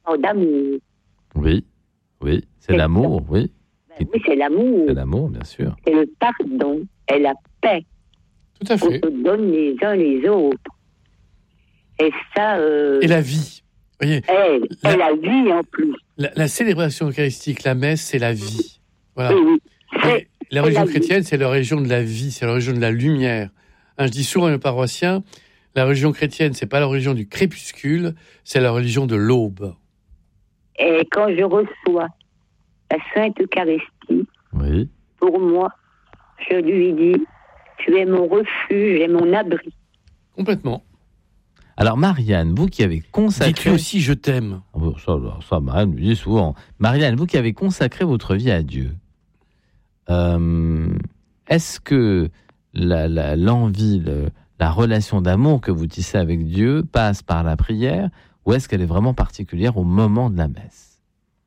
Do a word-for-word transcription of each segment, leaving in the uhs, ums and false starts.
parle d'amour. Oui, oui, c'est, c'est l'amour, ça. oui. Ben oui, c'est l'amour. C'est l'amour, bien sûr. C'est le pardon et la paix. Tout à fait. On se donne les uns les autres. Et ça... Euh... Et la vie. Vous voyez, et, la, et la vie en plus. La, la célébration eucharistique, la messe, c'est la vie. Voilà. Oui, oui. C'est, la religion la chrétienne, vie. c'est la religion de la vie, c'est la religion de la lumière. Hein, je dis souvent aux paroissiens, la religion chrétienne, c'est pas la religion du crépuscule, c'est la religion de l'aube. Et quand je reçois la Sainte Eucharistie, oui. pour moi, je lui dis, tu es mon refuge et mon abri. Complètement. Alors Marianne, vous qui avez consacré... Dis-tu aussi je t'aime. Ça, ça Marianne me dit souvent. Marianne, vous qui avez consacré votre vie à Dieu, euh, est-ce que la, la, l'envie, le, la relation d'amour que vous tissez avec Dieu passe par la prière, ou est-ce qu'elle est vraiment particulière au moment de la messe?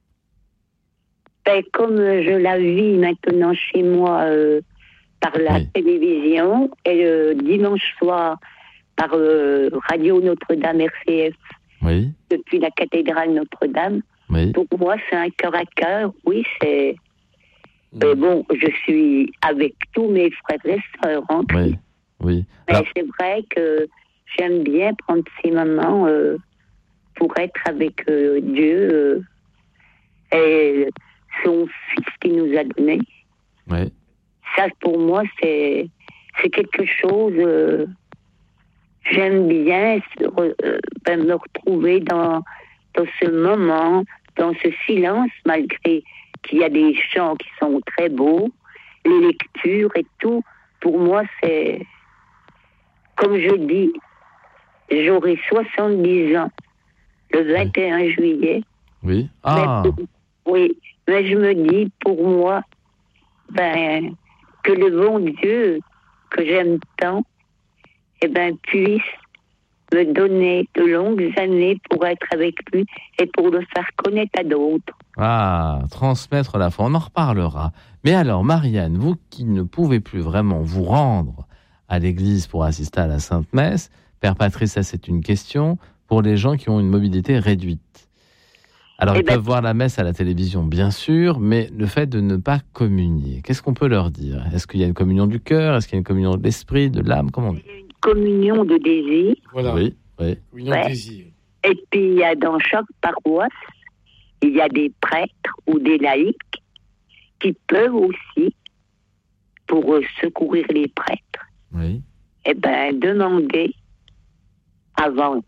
Ben, comme je la vis maintenant chez moi euh, par la oui. télévision, et le dimanche soir par euh, Radio Notre-Dame R C F, oui. depuis la cathédrale Notre-Dame, oui. pour moi c'est un cœur à cœur, oui, c'est... Mmh. Euh, bon, je suis avec tous mes frères et sœurs en Christ. Oui, oui. Mais Alors... c'est vrai que j'aime bien prendre ces moments euh, pour être avec euh, Dieu euh, et son Fils qui nous a donné. Oui. Ça, pour moi, c'est, c'est quelque chose... Euh, j'aime bien euh, ben, me retrouver dans, dans ce moment, dans ce silence, malgré... qu'il y a des chants qui sont très beaux, les lectures et tout. Pour moi, c'est... Comme je dis, j'aurai soixante-dix ans le vingt et un juillet. Oui. Ah. Mais, oui, mais je me dis, pour moi, ben, que le bon Dieu que j'aime tant, eh ben, puisse me donner de longues années pour être avec lui et pour le faire connaître à d'autres. Ah, transmettre la foi, on en reparlera. Mais alors, Marianne, vous qui ne pouvez plus vraiment vous rendre à l'église pour assister à la Sainte Messe, Père Patrice, ça c'est une question pour les gens qui ont une mobilité réduite. Alors, eh ils ben... peuvent voir la messe à la télévision, bien sûr, mais le fait de ne pas communier, qu'est-ce qu'on peut leur dire? Est-ce qu'il y a une communion du cœur? Est-ce qu'il y a une communion de l'esprit, de l'âme? Comment on dit? Communion de désir. Voilà. Oui, oui. Communion ouais. de désir. Et puis, il y a dans chaque paroisse, il y a des prêtres ou des laïcs qui peuvent aussi, pour euh, secourir les prêtres, oui. eh ben, demander, avant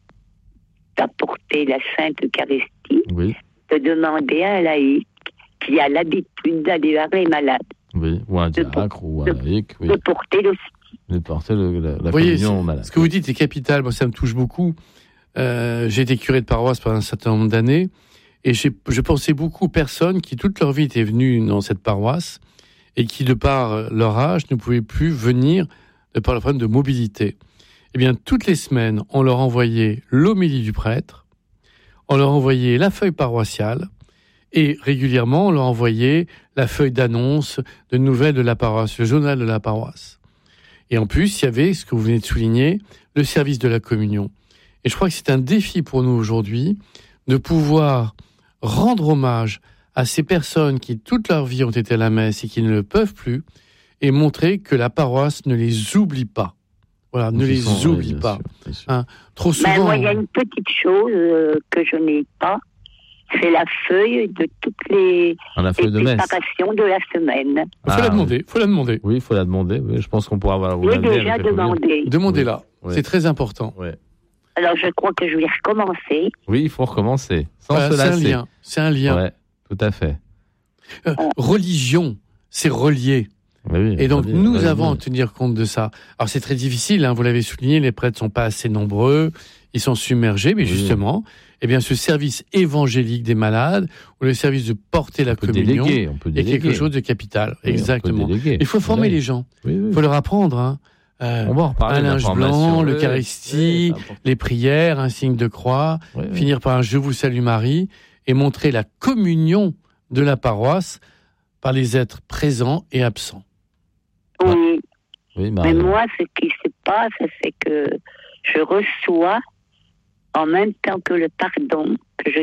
d'apporter la Sainte Eucharistie, oui. de demander à un laïc qui a l'habitude d'aller vers les malades. Oui, ou un diacre ou un laïc. Oui. De porter le de porter le, la, la voyez, communion aux malades. Ce que vous dites est capital, moi ça me touche beaucoup. Euh, j'ai été curé de paroisse pendant un certain nombre d'années, et j'ai, je pensais beaucoup aux personnes qui toute leur vie étaient venues dans cette paroisse, et qui de par leur âge ne pouvaient plus venir de par le problème de mobilité. Eh bien, toutes les semaines, on leur envoyait l'homélie du prêtre, on leur envoyait la feuille paroissiale, et régulièrement, on leur envoyait la feuille d'annonce de nouvelles de la paroisse, le journal de la paroisse. Et en plus, il y avait, ce que vous venez de souligner, le service de la communion. Et je crois que c'est un défi pour nous aujourd'hui de pouvoir rendre hommage à ces personnes qui toute leur vie ont été à la messe et qui ne le peuvent plus, et montrer que la paroisse ne les oublie pas. Voilà, ne les sont, oublie oui, pas. Sûr, sûr. Hein, trop souvent... Ben, moi, il y a une petite chose euh, que je n'ai pas, c'est la feuille de toutes les, ah, la feuille les de préparations de la semaine. Il faut ah, la demander, il faut la demander. Oui, il faut la demander. Oui, je pense qu'on pourra avoir... Oui, déjà demandé. Demandez-la, oui. C'est très important. Oui. Alors, je crois que je vais recommencer. Oui, il faut recommencer, sans voilà, se lasser. C'est un lien, c'est un lien. Ouais, tout à fait. Euh, religion, c'est relié. Oui, et donc, oui, nous oui, avons oui. à tenir compte de ça. Alors, c'est très difficile, hein, vous l'avez souligné, les prêtres ne sont pas assez nombreux, ils sont submergés, mais oui. justement, eh bien, ce service évangélique des malades, ou le service de porter la communion, déléguer, on peut est quelque chose de capital. Oui, Exactement. Il faut former oui. les gens, il oui, oui. faut leur apprendre. Hein. Euh, on va en reparler. Un linge blanc, l'Eucharistie, oui, les prières, un signe de croix, oui, oui. finir par un « Je vous salue Marie » et montrer la communion de la paroisse par les êtres présents et absents. Oui, oui mais moi, ce qui se passe, c'est que je reçois en même temps que le pardon que je